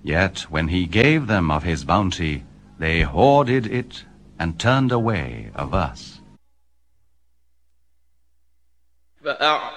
Yet when he gave them of his bounty, they hoarded it and turned away averse.